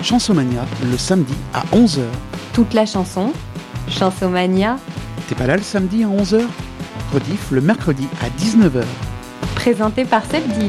Chansomania, le samedi à 11h. Toute la chanson, Chansomania. T'es pas là le samedi à 11h? Rediff le mercredi à 19h. Présenté par Sebdi.